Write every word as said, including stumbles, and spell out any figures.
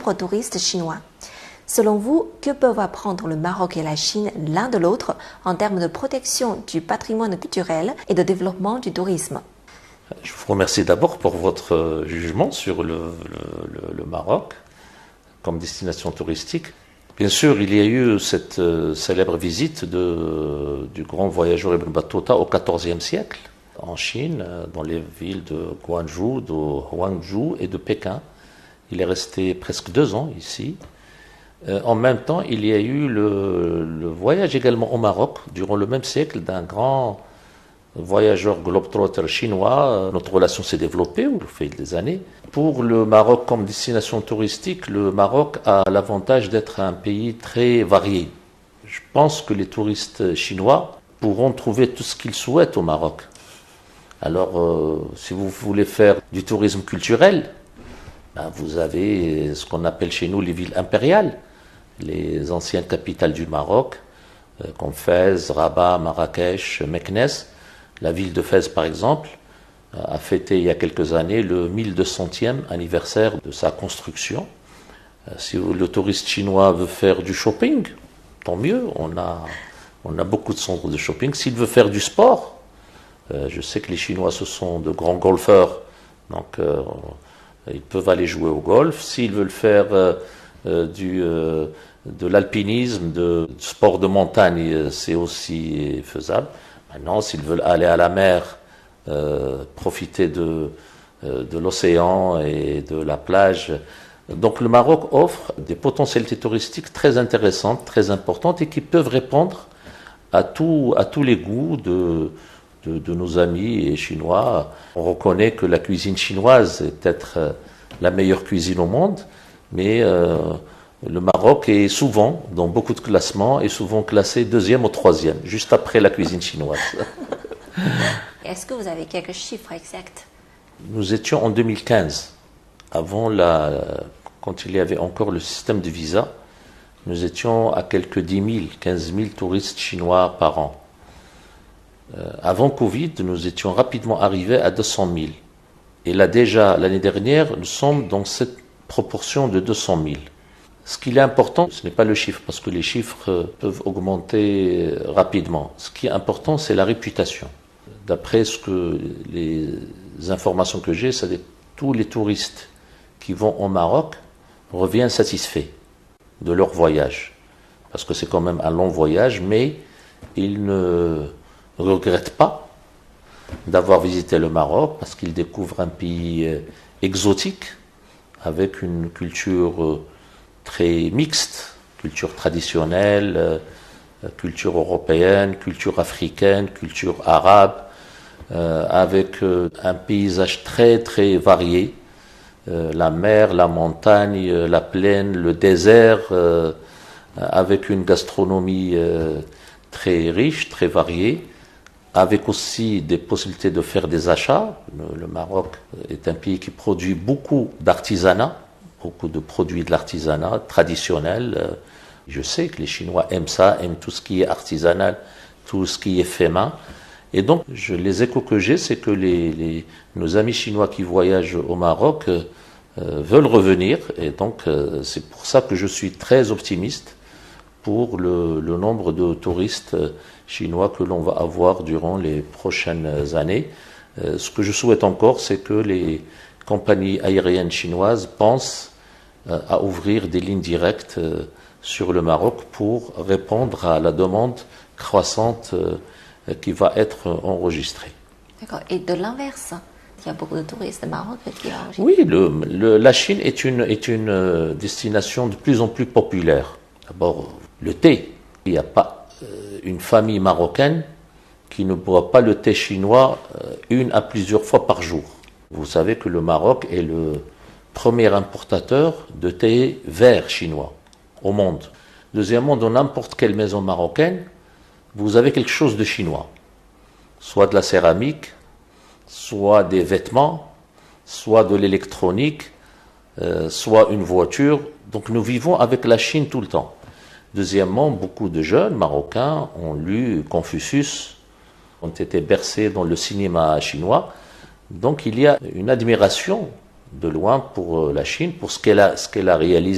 propres touristes chinois. Selon vous, que peuvent apprendre le Maroc et la Chine l'un de l'autre en termes de protection du patrimoine culturel et de développement du tourisme? Je vous remercie d'abord pour votre jugement sur le, le, le Maroc comme destination touristique. Bien sûr, il y a eu cette euh, célèbre visite de, du grand voyageur Ibn Battuta au quatorzième siècle en Chine, dans les villes de Guangzhou, de Huangzhou et de Pékin. Il est resté presque deux ans ici. Euh, en même temps, il y a eu le, le voyage également au Maroc, durant le même siècle, d'un grand voyageur globetrotter chinois. Notre relation s'est développée au fil des années. Pour le Maroc comme destination touristique, le Maroc a l'avantage d'être un pays très varié. Je pense que les touristes chinois pourront trouver tout ce qu'ils souhaitent au Maroc. Alors, euh, si vous voulez faire du tourisme culturel, ben vous avez ce qu'on appelle chez nous les villes impériales, les anciennes capitales du Maroc, euh, comme Fès, Rabat, Marrakech, Meknès. La ville de Fès, par exemple, a fêté il y a quelques années le mille deux centième anniversaire de sa construction. Euh, si le touriste chinois veut faire du shopping, tant mieux, on a, on a beaucoup de centres de shopping. S'il veut faire du sport, euh, je sais que les Chinois, ce sont de grands golfeurs, donc euh, ils peuvent aller jouer au golf. S'ils veulent faire euh, euh, du, euh, de l'alpinisme, de, du sport de montagne, c'est aussi faisable. Maintenant, s'ils veulent aller à la mer, euh, profiter de, euh, de l'océan et de la plage. Donc le Maroc offre des potentialités touristiques très intéressantes, très importantes et qui peuvent répondre à, tout, à tous les goûts de, de, de nos amis chinois. On reconnaît que la cuisine chinoise est peut-être la meilleure cuisine au monde, mais euh, le Maroc est souvent, dans beaucoup de classements, est souvent classé deuxième ou troisième, juste après la cuisine chinoise. Est-ce que vous avez quelques chiffres exacts? Nous étions en deux mille quinze, avant la, quand il y avait encore le système de visa, nous étions à quelques dix mille, quinze mille touristes chinois par an. Euh, avant Covid, nous étions rapidement arrivés à deux cent mille. Et là déjà, l'année dernière, nous sommes dans cette proportion de deux cent mille. Ce qui est important, ce n'est pas le chiffre, parce que les chiffres peuvent augmenter rapidement. Ce qui est important, c'est la réputation. D'après ce que les informations que j'ai, c'est que tous les touristes qui vont au Maroc reviennent satisfaits de leur voyage. Parce que c'est quand même un long voyage, mais ils ne regrettent pas d'avoir visité le Maroc, parce qu'ils découvrent un pays exotique, avec une culture très mixte, culture traditionnelle, euh, culture européenne, culture africaine, culture arabe, euh, avec euh, un paysage très très varié, euh, la mer, la montagne, euh, la plaine, le désert, euh, avec une gastronomie euh, très riche, très variée, avec aussi des possibilités de faire des achats. Le, le Maroc est un pays qui produit beaucoup d'artisanat, beaucoup de produits de l'artisanat traditionnel. Je sais que les Chinois aiment ça, aiment tout ce qui est artisanal, tout ce qui est fait main. Et donc, je, les échos que j'ai, c'est que les, les, nos amis chinois qui voyagent au Maroc euh, veulent revenir. Et donc, euh, c'est pour ça que je suis très optimiste pour le, le nombre de touristes chinois que l'on va avoir durant les prochaines années. Euh, ce que je souhaite encore, c'est que les compagnies aériennes chinoises pensent euh, à ouvrir des lignes directes euh, sur le Maroc pour répondre à la demande croissante euh, qui va être enregistrée. D'accord. Et de l'inverse, il y a beaucoup de touristes au Maroc qui enregistrent. Oui, le, le, la Chine est une, est une destination de plus en plus populaire. D'abord, le thé. Il n'y a pas euh, une famille marocaine qui ne boit pas le thé chinois euh, une à plusieurs fois par jour. Vous savez que le Maroc est le premier importateur de thé vert chinois au monde. Deuxièmement, dans n'importe quelle maison marocaine, vous avez quelque chose de chinois. Soit de la céramique, soit des vêtements, soit de l'électronique, euh, soit une voiture. Donc nous vivons avec la Chine tout le temps. Deuxièmement, beaucoup de jeunes marocains ont lu Confucius, ont été bercés dans le cinéma chinois. Donc il y a une admiration de loin pour la Chine, pour ce qu'elle a, ce qu'elle a réalisé.